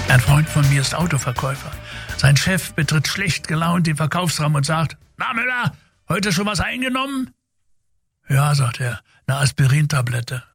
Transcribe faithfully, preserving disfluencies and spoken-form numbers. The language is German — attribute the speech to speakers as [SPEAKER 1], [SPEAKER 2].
[SPEAKER 1] Ein Freund von mir ist Autoverkäufer. Sein Chef betritt schlecht gelaunt den Verkaufsraum und sagt, na Müller, heute schon was eingenommen? Ja, sagt er, eine Aspirintablette.